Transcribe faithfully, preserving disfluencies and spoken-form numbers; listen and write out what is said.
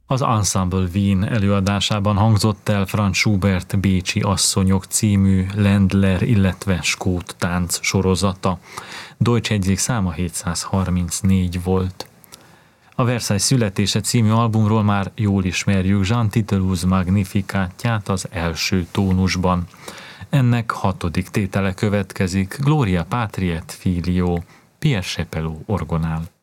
Az Ensemble Wien előadásában hangzott el Franz Schubert Bécsi asszonyok című Ländler, illetve skót tánc sorozata. Deutsch jegyzék száma hétszázharmincnégy volt. A Versailles születése című albumról már jól ismerjük Jean Titulus Magnificátját az első tónusban. Ennek hatodik tétele következik, Gloria Patri et Filio, Pierre Chapelot orgonál.